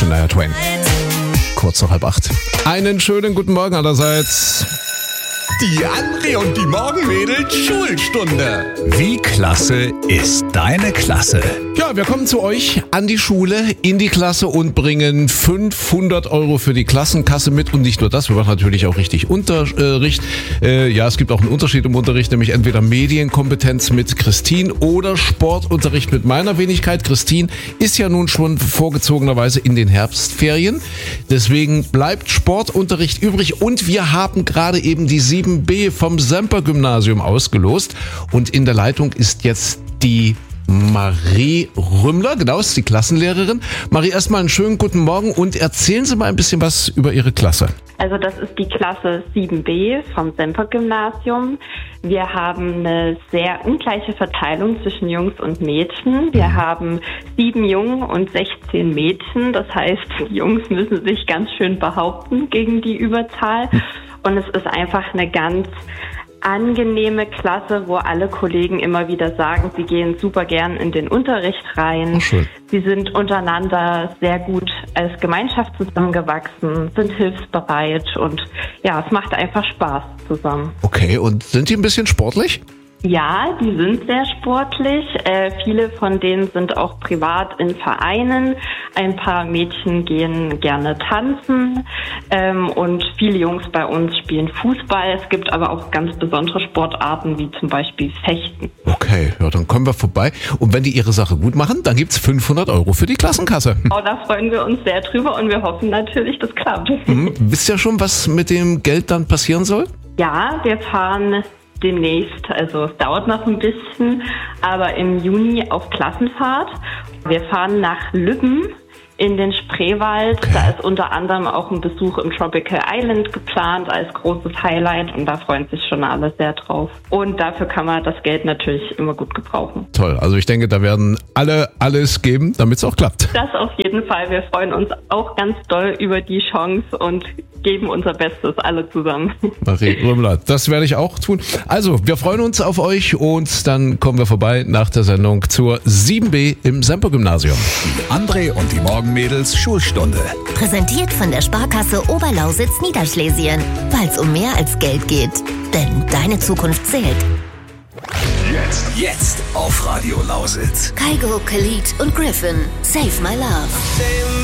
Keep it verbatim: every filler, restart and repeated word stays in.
Shania Twain. Kurz nach halb acht. Einen schönen guten Morgen allerseits. Die André und die Morgenmädels Schulstunde. Wie klasse ist deine Klasse? Ja, wir kommen zu euch an die Schule, in die Klasse und bringen fünfhundert Euro für die Klassenkasse mit. Und nicht nur das, wir machen natürlich auch richtig Unterricht. Äh, ja, es gibt auch einen Unterschied im Unterricht, nämlich entweder Medienkompetenz mit Christine oder Sportunterricht mit meiner Wenigkeit. Christine ist ja nun schon vorgezogenerweise in den Herbstferien. Deswegen bleibt Sportunterricht übrig und wir haben gerade eben die sieben B vom Semper-Gymnasium ausgelost. Und in der Leitung ist jetzt die Marie Rümmler, genau, ist die Klassenlehrerin. Marie, erstmal einen schönen guten Morgen und erzählen Sie mal ein bisschen was über Ihre Klasse. Also das ist die Klasse sieben B vom Semper-Gymnasium. Wir haben eine sehr ungleiche Verteilung zwischen Jungs und Mädchen. Wir haben sieben Jungen und sechzehn Mädchen. Das heißt, die Jungs müssen sich ganz schön behaupten gegen die Überzahl. Und es ist einfach eine ganz angenehme Klasse, wo alle Kollegen immer wieder sagen, sie gehen super gern in den Unterricht rein. Oh, sie sind untereinander sehr gut als Gemeinschaft zusammengewachsen, sind hilfsbereit und ja, es macht einfach Spaß zusammen. Okay, und sind die ein bisschen sportlich? Ja, die sind sehr sportlich. Äh, viele von denen sind auch privat in Vereinen. Ein paar Mädchen gehen gerne tanzen ähm, und viele Jungs bei uns spielen Fußball. Es gibt aber auch ganz besondere Sportarten wie zum Beispiel Fechten. Okay, ja, dann kommen wir vorbei. Und wenn die ihre Sache gut machen, dann gibt's fünfhundert Euro für die Klassenkasse. Oh, da freuen wir uns sehr drüber und wir hoffen natürlich, das klappt. Hm, wisst ihr schon, was mit dem Geld dann passieren soll? Ja, wir fahren demnächst, also es dauert noch ein bisschen, aber im Juni auf Klassenfahrt. Wir fahren nach Lübben in den Spreewald. Okay. Da ist unter anderem auch ein Besuch im Tropical Island geplant als großes Highlight und da freuen sich schon alle sehr drauf. Und dafür kann man das Geld natürlich immer gut gebrauchen. Toll, also ich denke, da werden alle alles geben, damit es auch klappt. Das auf jeden Fall. Wir freuen uns auch ganz doll über die Chance und geben unser Bestes alle zusammen. Marie Rümmler, das werde ich auch tun. Also, wir freuen uns auf euch und dann kommen wir vorbei nach der Sendung zur sieben B im Semper-Gymnasium. Die André und die Morgenmädels Schulstunde. Präsentiert von der Sparkasse Oberlausitz Niederschlesien. Weil es um mehr als Geld geht. Denn deine Zukunft zählt. Jetzt, jetzt auf Radio Lausitz. Kygo, Khalid und Griffin. Save My Love.